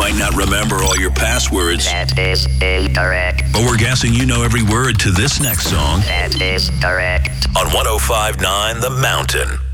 might not remember all your passwords. That is incorrect. But we're guessing you know every word to this next song. That is correct. On 105.9 The Mountain.